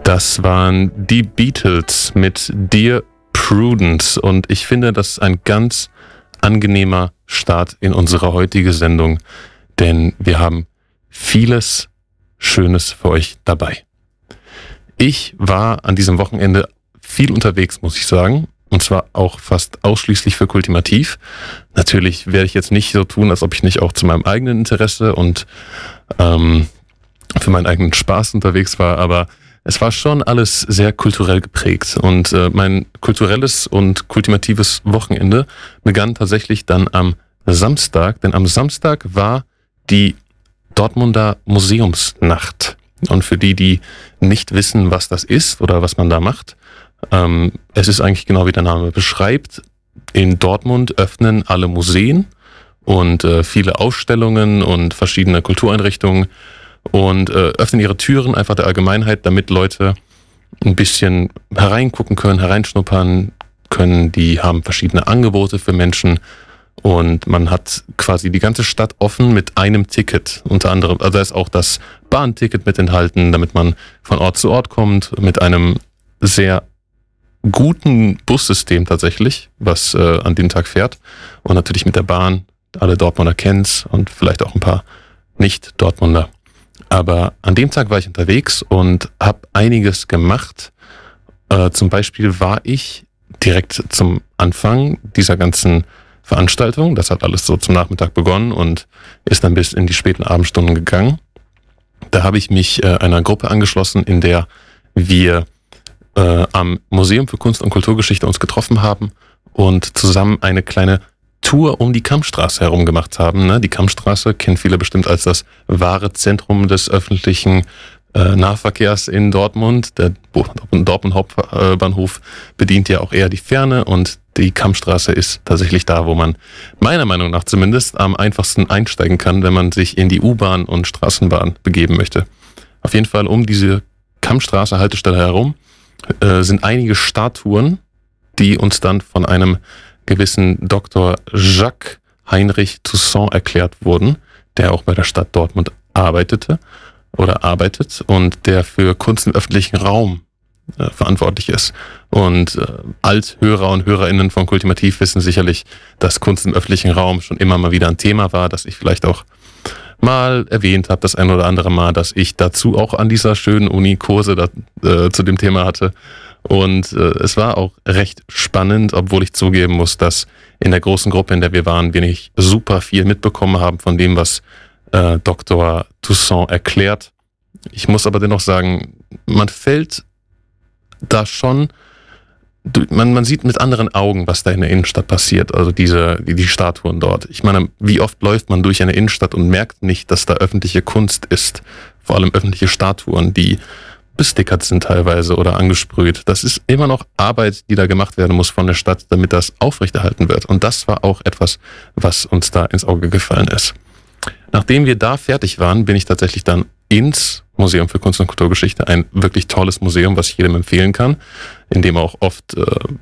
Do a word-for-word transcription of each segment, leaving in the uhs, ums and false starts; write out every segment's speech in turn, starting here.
Das waren die Beatles mit Dear Prudence und ich finde, das ist ein ganz angenehmer Start in unsere heutige Sendung, denn wir haben vieles Schönes für euch dabei. Ich war an diesem Wochenende viel unterwegs, muss ich sagen, und zwar auch fast ausschließlich für Kultimativ. Natürlich werde ich jetzt nicht so tun, als ob ich nicht auch zu meinem eigenen Interesse und ähm, für meinen eigenen Spaß unterwegs war, aber es war schon alles sehr kulturell geprägt und äh, mein kulturelles und kultivatives Wochenende begann tatsächlich dann am Samstag, denn am Samstag war die Dortmunder Museumsnacht. Und für die, die nicht wissen, was das ist oder was man da macht, ähm, es ist eigentlich genau wie der Name beschreibt. In Dortmund öffnen alle Museen und äh, viele Ausstellungen und verschiedene Kultureinrichtungen und äh, öffnen ihre Türen einfach der Allgemeinheit, damit Leute ein bisschen hereingucken können, hereinschnuppern können. Die haben verschiedene Angebote für Menschen und man hat quasi die ganze Stadt offen mit einem Ticket. Unter anderem, also da ist auch das Bahnticket mit enthalten, damit man von Ort zu Ort kommt, mit einem sehr guten Bussystem tatsächlich, was äh, an dem Tag fährt und natürlich mit der Bahn. Alle Dortmunder kennen's und vielleicht auch ein paar Nicht-Dortmunder. Aber an dem Tag war ich unterwegs und habe einiges gemacht. Äh, zum Beispiel war ich direkt zum Anfang dieser ganzen Veranstaltung, das hat alles so zum Nachmittag begonnen und ist dann bis in die späten Abendstunden gegangen. Da habe ich mich äh, einer Gruppe angeschlossen, in der wir äh, am Museum für Kunst und Kulturgeschichte uns getroffen haben und zusammen eine kleine Tour um die Kammstraße herum gemacht haben. Ne? Die Kammstraße kennen viele bestimmt als das wahre Zentrum des öffentlichen äh, Nahverkehrs in Dortmund. Der Dortmund Hauptbahnhof bedient ja auch eher die Ferne und die Kammstraße ist tatsächlich da, wo man meiner Meinung nach zumindest am einfachsten einsteigen kann, wenn man sich in die U-Bahn und Straßenbahn begeben möchte. Auf jeden Fall um diese Kammstraße Haltestelle herum äh, sind einige Statuen, die uns dann von einem gewissen Doktor Jacques Heinrich Toussaint erklärt wurden, der auch bei der Stadt Dortmund arbeitete oder arbeitet und der für Kunst im öffentlichen Raum äh, verantwortlich ist. Und äh, Althörer und HörerInnen von Kultimativ wissen sicherlich, dass Kunst im öffentlichen Raum schon immer mal wieder ein Thema war, dass ich vielleicht auch mal erwähnt habe, das ein oder andere Mal, dass ich dazu auch an dieser schönen Uni Kurse da, äh, zu dem Thema hatte. Und äh, es war auch recht spannend, obwohl ich zugeben muss, dass in der großen Gruppe, in der wir waren, wir nicht super viel mitbekommen haben von dem, was äh, Doktor Toussaint erklärt. Ich muss aber dennoch sagen, man fällt da schon, man, man sieht mit anderen Augen, was da in der Innenstadt passiert, also diese die, die Statuen dort. Ich meine, wie oft läuft man durch eine Innenstadt und merkt nicht, dass da öffentliche Kunst ist, vor allem öffentliche Statuen, die bestickert sind teilweise oder angesprüht. Das ist immer noch Arbeit, die da gemacht werden muss von der Stadt, damit das aufrechterhalten wird. Und das war auch etwas, was uns da ins Auge gefallen ist. Nachdem wir da fertig waren, bin ich tatsächlich dann ins Museum für Kunst und Kulturgeschichte, ein wirklich tolles Museum, was ich jedem empfehlen kann, in dem auch oft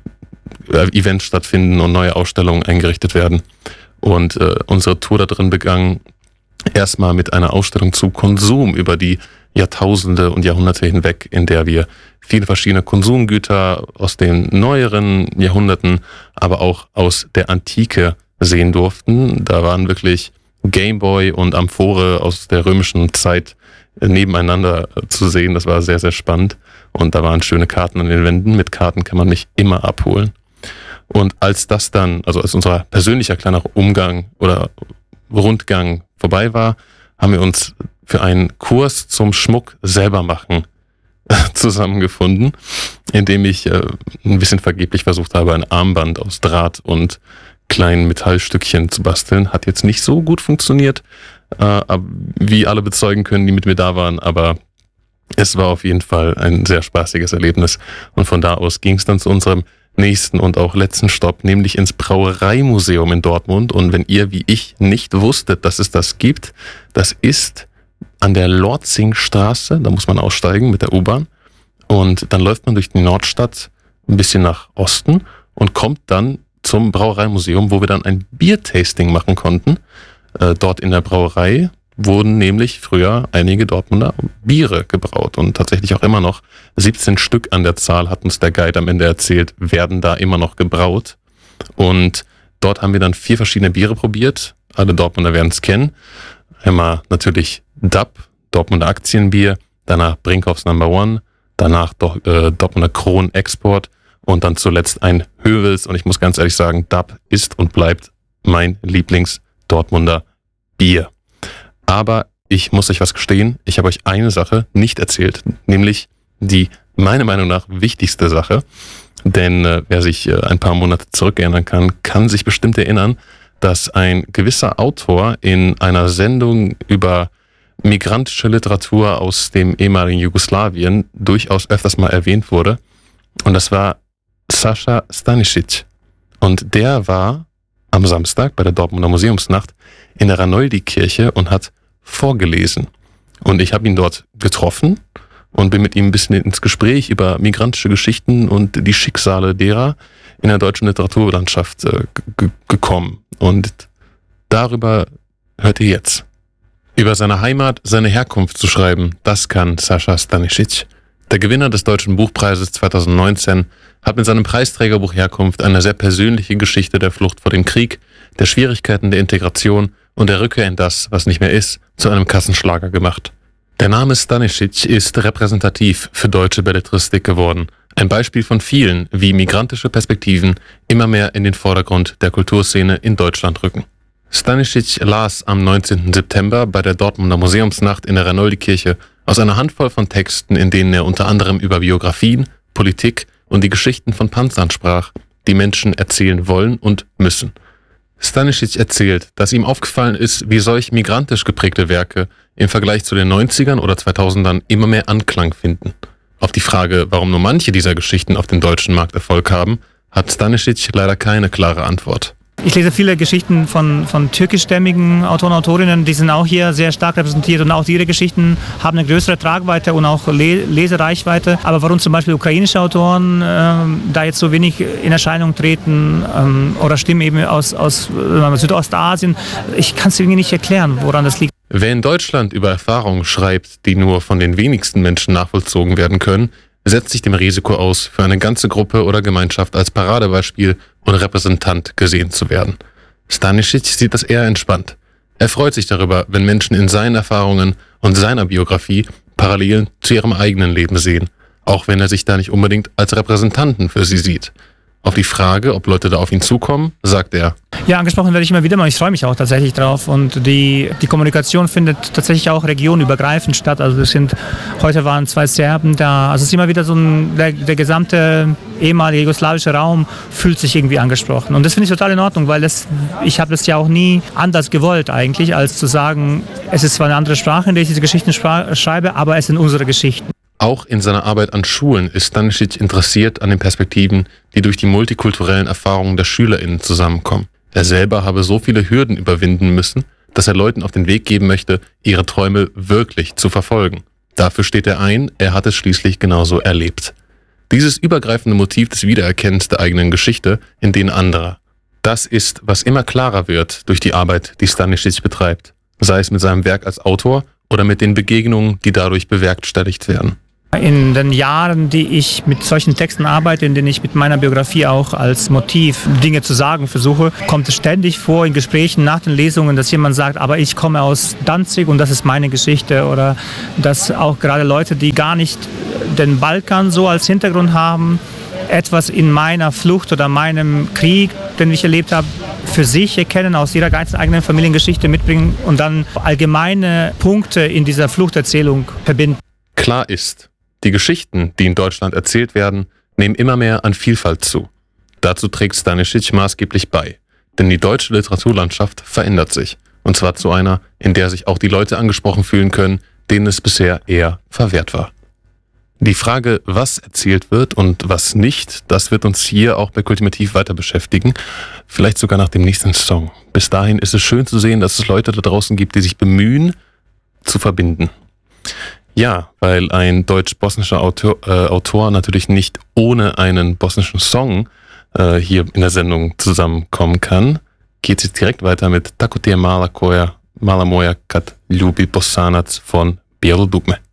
äh, Events stattfinden und neue Ausstellungen eingerichtet werden. Und äh, unsere Tour da drin begann erstmal mit einer Ausstellung zu Konsum über die Jahrtausende und Jahrhunderte hinweg, in der wir viele verschiedene Konsumgüter aus den neueren Jahrhunderten, aber auch aus der Antike sehen durften. Da waren wirklich Gameboy und Amphore aus der römischen Zeit nebeneinander zu sehen. Das war sehr, sehr spannend. Und da waren schöne Karten an den Wänden. Mit Karten kann man nicht immer abholen. Und als das dann, also als unser persönlicher kleiner Umgang oder Rundgang vorbei war, haben wir uns für einen Kurs zum Schmuck selber machen zusammengefunden, in dem ich äh, ein bisschen vergeblich versucht habe, ein Armband aus Draht und kleinen Metallstückchen zu basteln. Hat jetzt nicht so gut funktioniert, äh, wie alle bezeugen können, die mit mir da waren, aber es war auf jeden Fall ein sehr spaßiges Erlebnis. Und von da aus ging es dann zu unserem nächsten und auch letzten Stopp, nämlich ins Brauereimuseum in Dortmund. Und wenn ihr, wie ich, nicht wusstet, dass es das gibt, das ist an der Lorzingstraße, da muss man aussteigen mit der U-Bahn. Und dann läuft man durch die Nordstadt ein bisschen nach Osten und kommt dann zum Brauereimuseum, wo wir dann ein Biertasting machen konnten, äh, dort in der Brauerei, wurden nämlich früher einige Dortmunder Biere gebraut und tatsächlich auch immer noch. siebzehn Stück an der Zahl, hat uns der Guide am Ende erzählt, werden da immer noch gebraut. Und dort haben wir dann vier verschiedene Biere probiert. Alle Dortmunder werden es kennen. Einmal natürlich D A B, Dortmunder Aktienbier, danach Brinkhoffs Number One, danach Do- äh, Dortmunder Kron Export und dann zuletzt ein Höwels. Und ich muss ganz ehrlich sagen, D A B ist und bleibt mein Lieblings-Dortmunder Bier. Aber ich muss euch was gestehen, ich habe euch eine Sache nicht erzählt, nämlich die meiner Meinung nach wichtigste Sache. Denn äh, wer sich äh, ein paar Monate zurückerinnern kann, kann sich bestimmt erinnern, dass ein gewisser Autor in einer Sendung über migrantische Literatur aus dem ehemaligen Jugoslawien durchaus öfters mal erwähnt wurde. Und das war Sascha Stanisic. Und der war am Samstag bei der Dortmunder Museumsnacht in der Ranoldi-Kirche und hat vorgelesen. Und ich habe ihn dort getroffen und bin mit ihm ein bisschen ins Gespräch über migrantische Geschichten und die Schicksale derer in der deutschen Literaturlandschaft äh, g- gekommen. Und darüber hört ihr jetzt. Über seine Heimat, seine Herkunft zu schreiben, das kann Sascha Stanisic. Der Gewinner des Deutschen Buchpreises zwanzig neunzehn hat mit seinem Preisträgerbuch Herkunft eine sehr persönliche Geschichte der Flucht vor dem Krieg, der Schwierigkeiten der Integration und der Rückkehr in das, was nicht mehr ist, zu einem Kassenschlager gemacht. Der Name Stanisic ist repräsentativ für deutsche Belletristik geworden. Ein Beispiel von vielen, wie migrantische Perspektiven immer mehr in den Vordergrund der Kulturszene in Deutschland rücken. Stanisic las am neunzehnten September bei der Dortmunder Museumsnacht in der Ranoldi-Kirche aus einer Handvoll von Texten, in denen er unter anderem über Biografien, Politik und die Geschichten von Panzern sprach, die Menschen erzählen wollen und müssen. Stanisic erzählt, dass ihm aufgefallen ist, wie solch migrantisch geprägte Werke im Vergleich zu den neunzigern oder zweitausendern immer mehr Anklang finden. Auf die Frage, warum nur manche dieser Geschichten auf dem deutschen Markt Erfolg haben, hat Stanisic leider keine klare Antwort. Ich lese viele Geschichten von, von türkischstämmigen Autoren und Autorinnen, die sind auch hier sehr stark repräsentiert und auch ihre Geschichten haben eine größere Tragweite und auch Le- Lesereichweite. Aber warum zum Beispiel ukrainische Autoren ähm, da jetzt so wenig in Erscheinung treten ähm, oder Stimmen eben aus, aus äh, Südostasien, ich kann es irgendwie nicht erklären, woran das liegt. Wer in Deutschland über Erfahrungen schreibt, die nur von den wenigsten Menschen nachvollzogen werden können, setzt sich dem Risiko aus, für eine ganze Gruppe oder Gemeinschaft als Paradebeispiel und Repräsentant gesehen zu werden. Stanisic sieht das eher entspannt. Er freut sich darüber, wenn Menschen in seinen Erfahrungen und seiner Biografie Parallelen zu ihrem eigenen Leben sehen, auch wenn er sich da nicht unbedingt als Repräsentanten für sie sieht. Auf die Frage, ob Leute da auf ihn zukommen, sagt er: Ja, angesprochen werde ich immer wieder mal. Ich freue mich auch tatsächlich drauf. Und die, die Kommunikation findet tatsächlich auch regionübergreifend statt. Also es sind, heute waren zwei Serben da. Also es ist immer wieder so ein, der, der gesamte ehemalige jugoslawische Raum fühlt sich irgendwie angesprochen. Und das finde ich total in Ordnung, weil das, ich habe das ja auch nie anders gewollt eigentlich, als zu sagen, es ist zwar eine andere Sprache, in der ich diese Geschichten schra- schreibe, aber es sind unsere Geschichten. Auch in seiner Arbeit an Schulen ist Stanisic interessiert an den Perspektiven, die durch die multikulturellen Erfahrungen der SchülerInnen zusammenkommen. Er selber habe so viele Hürden überwinden müssen, dass er Leuten auf den Weg geben möchte, ihre Träume wirklich zu verfolgen. Dafür steht er ein, er hat es schließlich genauso erlebt. Dieses übergreifende Motiv des Wiedererkennens der eigenen Geschichte in denen anderer. Das ist, was immer klarer wird durch die Arbeit, die Stanisic betreibt. Sei es mit seinem Werk als Autor oder mit den Begegnungen, die dadurch bewerkstelligt werden. In den Jahren, die ich mit solchen Texten arbeite, in denen ich mit meiner Biografie auch als Motiv Dinge zu sagen versuche, kommt es ständig vor in Gesprächen nach den Lesungen, dass jemand sagt, aber ich komme aus Danzig und das ist meine Geschichte. Oder dass auch gerade Leute, die gar nicht den Balkan so als Hintergrund haben, etwas in meiner Flucht oder meinem Krieg, den ich erlebt habe, für sich erkennen, aus ihrer ganzen eigenen Familiengeschichte mitbringen und dann allgemeine Punkte in dieser Fluchterzählung verbinden. Klar ist, die Geschichten, die in Deutschland erzählt werden, nehmen immer mehr an Vielfalt zu. Dazu trägt Stanisic maßgeblich bei, denn die deutsche Literaturlandschaft verändert sich. Und zwar zu einer, in der sich auch die Leute angesprochen fühlen können, denen es bisher eher verwehrt war. Die Frage, was erzählt wird und was nicht, das wird uns hier auch bei Kultimativ weiter beschäftigen. Vielleicht sogar nach dem nächsten Song. Bis dahin ist es schön zu sehen, dass es Leute da draußen gibt, die sich bemühen, zu verbinden. Ja, weil ein deutsch-bosnischer Autor, äh, Autor natürlich nicht ohne einen bosnischen Song äh, hier in der Sendung zusammenkommen kann, geht es direkt weiter mit Tako ti je mala koja Mala moja kad ljubi bosanac von Bielo dugme.